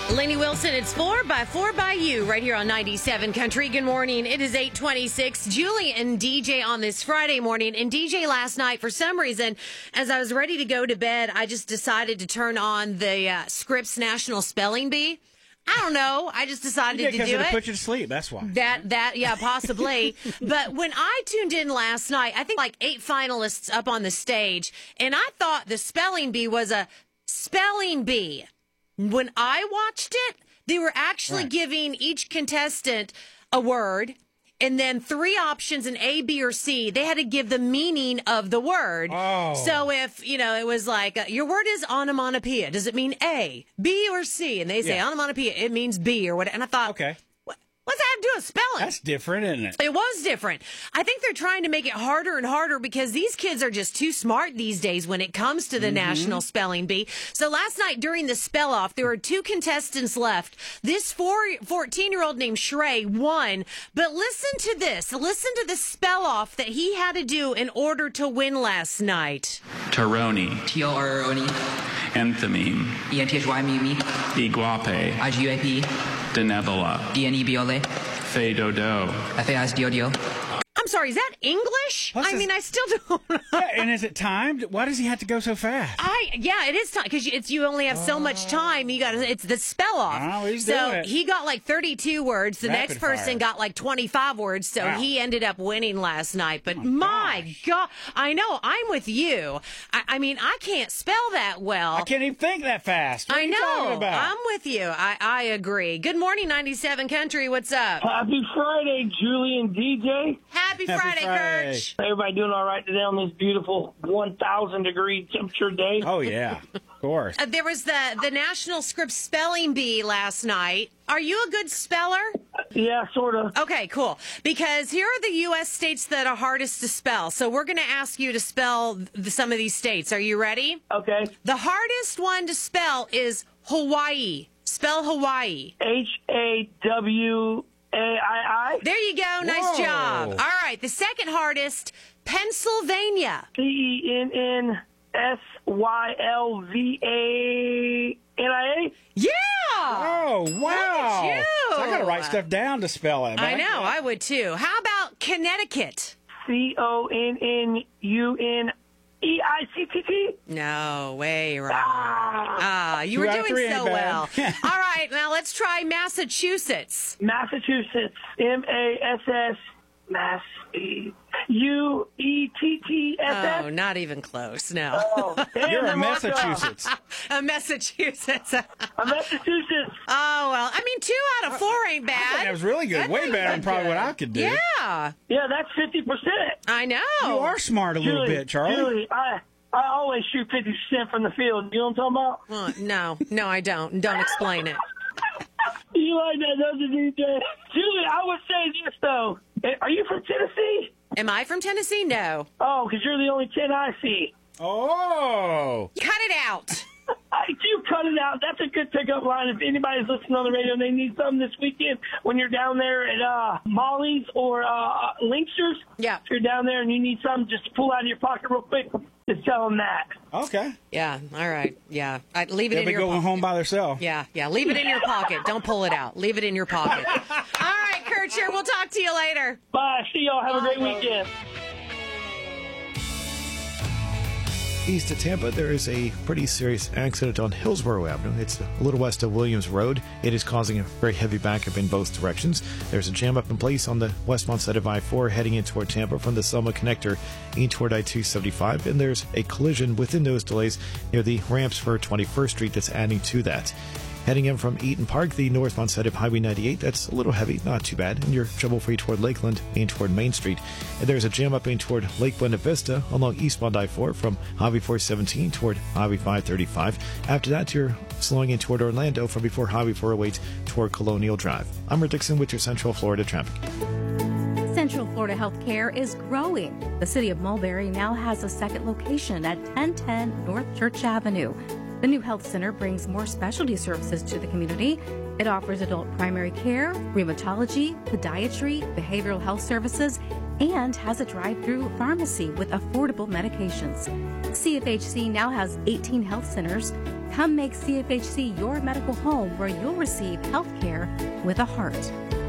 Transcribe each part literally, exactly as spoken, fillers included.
Lainey Wilson, it's four by four by you right here on ninety-seven Country. Good morning. It is eight twenty-six. Julie and D J on this Friday morning. And D J last night, for some reason, as I was ready to go to bed, I just decided to turn on the uh, Scripps National Spelling Bee. I don't know. I just decided yeah, to do it. it. Put you to sleep. That's why. That, that, yeah, possibly. But when I tuned in last night, I think like eight finalists up on the stage, and I thought the spelling bee was a spelling bee. When I watched it, they were actually Right. giving each contestant a word and then three options, an A, B, or C. They had to give the meaning of the word. Oh. So if, you know, it was like, uh, your word is onomatopoeia. Does it mean A, B, or C? And they say Yeah. onomatopoeia, it means B or what. And I thought, Okay. what, what's that have to do with spelling? That's different, isn't it? It was different. I think they're trying to make it harder and harder because these kids are just too smart these days when it comes to the Mm-hmm. National Spelling Bee. So last night during the spell off, there were two contestants left. This four, fourteen-year-old named Shrey won. But listen to this. Listen to the spell off that he had to do in order to win last night. Taroni, T O R O N E, Enthymeme, E N T H Y M E M E, Iguape, I G U A P, Denebola, D N E B O L A, Fe Dodo, F A S D O D O. I'm sorry, is that English? What's I this- mean, I still don't know. Yeah, and is it timed? Why does he have to go so fast? I yeah, it is time because it's you only have so much time. You got to it's the spell off. Oh, he's so doing it. he got like thirty-two words. The Rapid next person fire. got like twenty-five words. So Wow. he ended up winning last night. But Oh, my gosh. God, I know I'm with you. I, I mean, I can't spell that well. I can't even think that fast. What I are you know. talking about? I'm with you. I I agree. Good morning, ninety-seven Country. What's up? Happy Friday, Julie and D J. Happy, Happy Friday, Friday. Kirch. Everybody doing all right today on this beautiful one thousand degree temperature day? Oh, yeah. Of course. Uh, there was the the National Scripps Spelling Bee last night. Are you a good speller? Yeah, sort of. Okay, cool. Because here are the U S states that are hardest to spell. So we're going to ask you to spell th- some of these states. Are you ready? Okay. The hardest one to spell is Hawaii. Spell Hawaii. H A W A I I. There you go. Nice Whoa. job. All right. The second hardest, Pennsylvania. C E N N S Y L V A N I A. Yeah. Oh, wow. at you. So I got to write stuff down to spell it. I know. I would too. How about Connecticut? C O N N U N E I C T T. No, way wrong. Ah, you Two were out of doing three ain't so bad. well. All right, now let's try Massachusetts. Massachusetts. M A S S. Mass. U E T T S S. Oh, not even close. No. Oh, damn, You're a I'm off now. Massachusetts. Uh, Massachusetts. I'm Massachusetts. Oh, well, I mean, two out of four ain't bad. That was really good. That's Way not better than even probably good. what I could do. Yeah, Yeah, that's fifty percent. I know. You are smart a little Julie, bit, Charlie. Julie, I, I always shoot fifty percent from the field. You know what I'm talking about? Uh, no, no, I don't. Don't explain it. You like that, doesn't you, D J? Julie, I would say this, though. Are you from Tennessee? Am I from Tennessee? No. Oh, because you're the only ten I see. Oh. Cut it out. I do cut it out. That's a good pickup line. If anybody's listening on the radio and they need something this weekend when you're down there at uh, Molly's or uh, Linksters, Yeah. if you're down there and you need something just to pull out of your pocket real quick, just tell them that. Okay. Yeah. All right. Yeah. I, leave it They'll in be your going pocket. home by themselves. Yeah. Yeah. Leave it in your pocket. Don't pull it out. Leave it in your pocket. All right, Kircher. We'll talk to you later. Bye. See y'all. Have a great Bye. weekend. East of Tampa, there is a pretty serious accident on Hillsborough Avenue. It's a little west of Williams Road. It is causing a very heavy backup in both directions. There's a jam up in place on the westbound side of I four heading in toward Tampa from the Selma connector in toward I two seventy-five. And there's a collision within those delays near the ramps for twenty-first Street that's adding to that. Heading in from Eaton Park, the northbound side of Highway ninety-eight, that's a little heavy, not too bad, and you're trouble-free toward Lakeland and toward Main Street. And there's a jam up in toward Lake Buena Vista along eastbound I four from Highway four seventeen toward Highway five thirty-five. After that, you're slowing in toward Orlando from before Highway four oh eight toward Colonial Drive. I'm Rick Dixon with your Central Florida traffic. Central Florida Healthcare is growing. The city of Mulberry now has a second location at ten ten North Church Avenue. The new health center brings more specialty services to the community. It offers adult primary care, rheumatology, podiatry, behavioral health services, and has a drive-through pharmacy with affordable medications. C F H C now has eighteen health centers. Come make C F H C your medical home where you'll receive health care with a heart.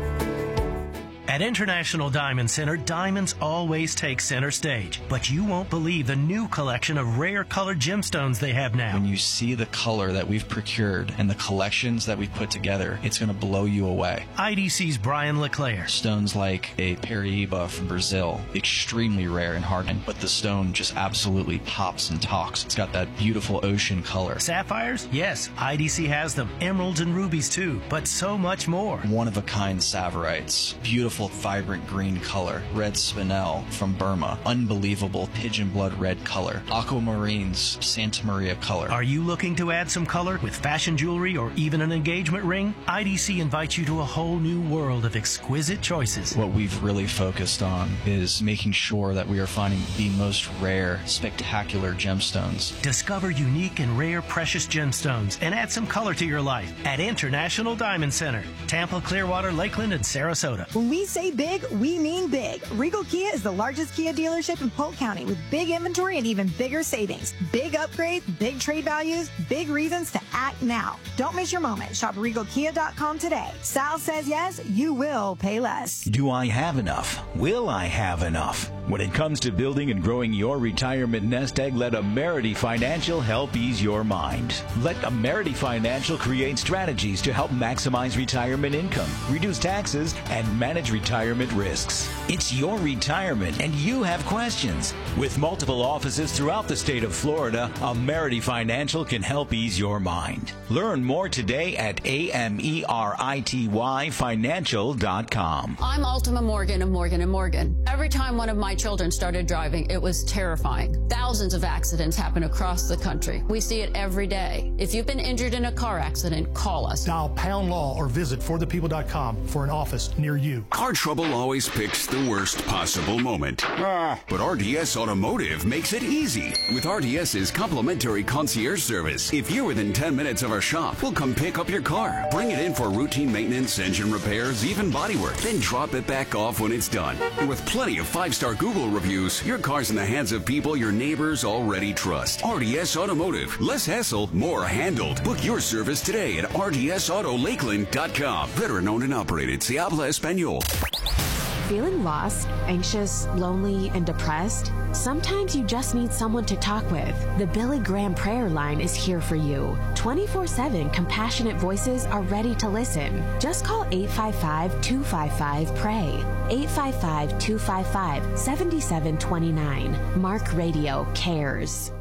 At International Diamond Center, diamonds always take center stage. But you won't believe the new collection of rare colored gemstones they have now. When you see the color that we've procured and the collections that we've put together, it's going to blow you away. I D C's Brian LeClaire. Stones like a Paraíba from Brazil, extremely rare and hardened, but the stone just absolutely pops and talks. It's got that beautiful ocean color. Sapphires? Yes, I D C has them. Emeralds and rubies too, but so much more. One-of-a-kind Saverites. Beautiful, vibrant green color. Red Spinel from Burma. Unbelievable pigeon blood red color. Aquamarines, Santa Maria color. Are you looking to add some color with fashion jewelry or even an engagement ring? I D C invites you to a whole new world of exquisite choices. What we've really focused on is making sure that we are finding the most rare, spectacular gemstones. Discover unique and rare precious gemstones and add some color to your life at International Diamond Center, Tampa, Clearwater, Lakeland, and Sarasota. When we say big, we mean big. Regal Kia is the largest Kia dealership in Polk County with big inventory and even bigger savings. Big upgrades, big trade values, big reasons to act now. Don't miss your moment. Shop regal kia dot com today. Sal says yes, you will pay less. Do I have enough? Will I have enough? When it comes to building and growing your retirement nest egg, let Amerity Financial help ease your mind. Let Amerity Financial create strategies to help maximize retirement income, reduce taxes, and manage retirement risks. It's your retirement, and you have questions. With multiple offices throughout the state of Florida, Amerity Financial can help ease your mind. Learn more today at A M E R I T Y financial dot com. I'm Ultima Morgan of Morgan and Morgan. Every time one of my children started driving, it was terrifying. Thousands of accidents happen across the country. We see it every day. If you've been injured in a car accident, call us. Dial pound law or visit for the people dot com for an office near you. Car trouble always picks the worst possible moment. Ah. But R D S Automotive makes it easy. With RDS's complimentary concierge service, if you're within ten minutes of our shop, we'll come pick up your car, bring it in for routine maintenance, engine repairs, even bodywork, then drop it back off when it's done. And with plenty of five-star Google reviews, your car's in the hands of people your neighbors already trust. R D S Automotive. Less hassle, more handled. Book your service today at R D S auto lakeland dot com. Veteran owned and operated. Se habla español. Feeling lost, anxious, lonely, and depressed? Sometimes you just need someone to talk with. The Billy Graham Prayer Line is here for you. twenty-four seven compassionate voices are ready to listen. Just call eight five five, two five five, pray. eight five five, two five five, seven seven two nine. Mark Radio cares.